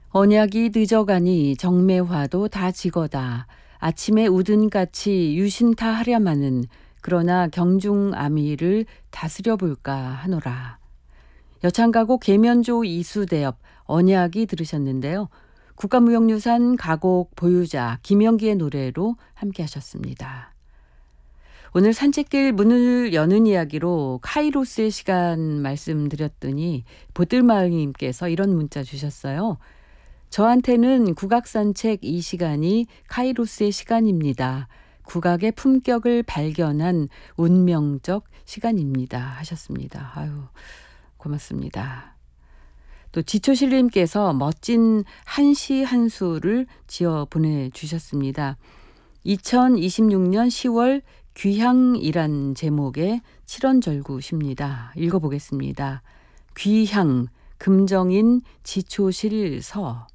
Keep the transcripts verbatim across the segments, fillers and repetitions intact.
언약이 늦어가니 정매화도 다 지거다. 아침에 우든같이 유신타 하랴마는 그러나 경중아미를 다스려 볼까 하노라. 여창가곡 계면조 이수대엽 언약이 들으셨는데요. 국가무형유산 가곡 보유자 김영기의 노래로 함께 하셨습니다. 오늘 산책길 문을 여는 이야기로 카이로스의 시간 말씀드렸더니 보뜰마을님께서 이런 문자 주셨어요. 저한테는 국악산책 이 시간이 카이로스의 시간입니다. 국악의 품격을 발견한 운명적 시간입니다. 하셨습니다. 아유, 고맙습니다. 또 지초실님께서 멋진 한시 한 수를 지어 보내주셨습니다. 이천이십육 년 시월 귀향이란 제목의 칠원절구시입니다. 읽어보겠습니다. 귀향, 금정인 지초실 서.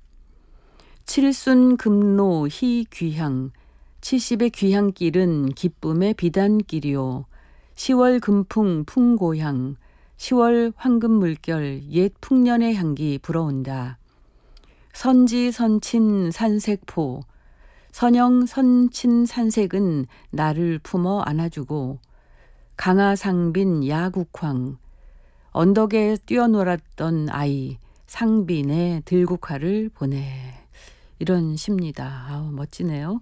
칠순 금로 희 귀향, 칠십의 귀향길은 기쁨의 비단길이요. 시월 금풍 풍고향, 시월 황금 물결 옛 풍년의 향기 불어온다. 선지 선친 산색포, 선영 선친 산색은 나를 품어 안아주고, 강하상빈 야국황, 언덕에 뛰어놀았던 아이 상빈의 들국화를 보내. 이런 시입니다. 아우, 멋지네요.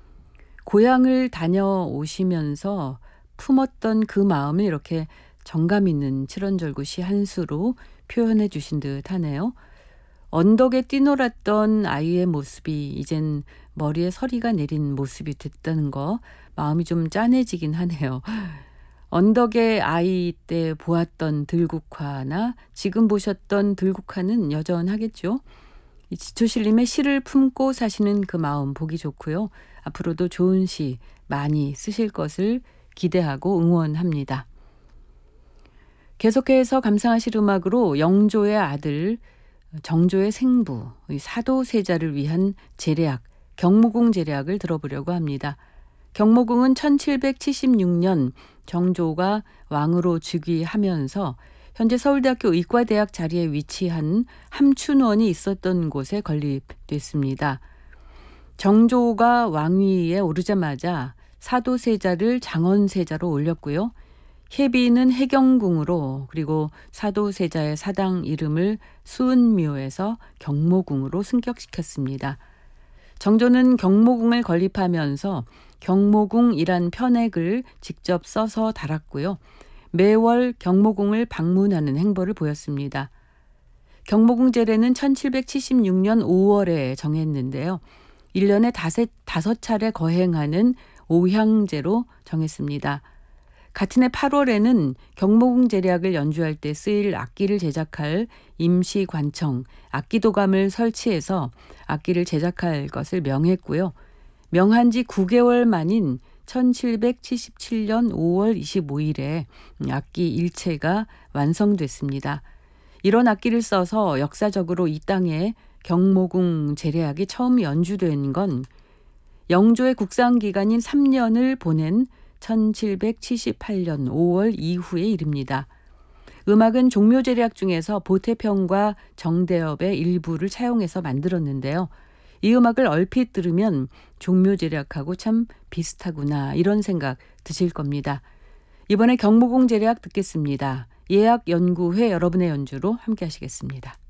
고향을 다녀오시면서 품었던 그 마음을 이렇게 정감 있는 칠원절구 시 한 수로 표현해 주신 듯 하네요. 언덕에 뛰놀았던 아이의 모습이 이젠 머리에 서리가 내린 모습이 됐다는 거 마음이 좀 짠해지긴 하네요. 언덕에 아이 때 보았던 들국화나 지금 보셨던 들국화는 여전하겠죠. 이 지초실님의 시를 품고 사시는 그 마음 보기 좋고요. 앞으로도 좋은 시 많이 쓰실 것을 기대하고 응원합니다. 계속해서 감상하실 음악으로 영조의 아들 정조의 생부 사도세자를 위한 제례악 경모궁 제례악을 들어보려고 합니다. 경모궁은 천칠백칠십육 년 정조가 왕으로 즉위하면서 현재 서울대학교 의과대학 자리에 위치한 함춘원이 있었던 곳에 건립됐습니다. 정조가 왕위에 오르자마자 사도세자를 장원세자로 올렸고요. 해비는 해경궁으로, 그리고 사도세자의 사당 이름을 수은묘에서 경모궁으로 승격시켰습니다. 정조는 경모궁을 건립하면서 경모궁이란 편액을 직접 써서 달았고요. 매월 경모궁을 방문하는 행보를 보였습니다. 경모궁 제례는 천칠백칠십육 년 오월에 정했는데요. 일 년에 다섯, 다섯 차례 거행하는 오향제로 정했습니다. 같은 해 팔월에는 경모궁 제례악을 연주할 때 쓰일 악기를 제작할 임시관청, 악기도감을 설치해서 악기를 제작할 것을 명했고요. 명한 지 구 개월 만인 천칠백칠십칠 년 오월 이십오일에 악기 일체가 완성됐습니다. 이런 악기를 써서 역사적으로 이 땅에 경모궁 제례악이 처음 연주된 건 영조의 국상기간인 삼 년을 보낸 천칠백칠십팔 년 오월 이후의 일입니다. 음악은 종묘제례악 중에서 보태평과 정대엽의 일부를 차용해서 만들었는데요. 이 음악을 얼핏 들으면 종묘제례악하고 참 비슷하구나 이런 생각 드실 겁니다. 이번에 경모궁 제례악 듣겠습니다. 예악연구회 여러분의 연주로 함께 하시겠습니다.